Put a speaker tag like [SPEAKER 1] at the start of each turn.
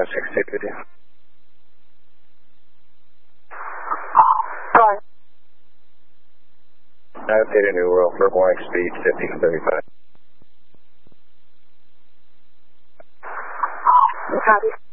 [SPEAKER 1] 6 with you.
[SPEAKER 2] Sorry.
[SPEAKER 1] Data New World, purple line speed 50 to 35.
[SPEAKER 2] Copy.